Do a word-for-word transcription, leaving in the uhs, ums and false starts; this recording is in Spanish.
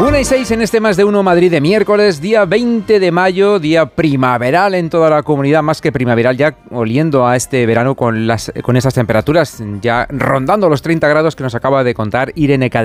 una y seis en este Más de Uno Madrid de miércoles, día veinte de mayo, día primaveral en toda la comunidad, más que primaveral, ya oliendo a este verano con, las, con esas temperaturas, ya rondando los treinta grados que nos acaba de contar Irene Cadena.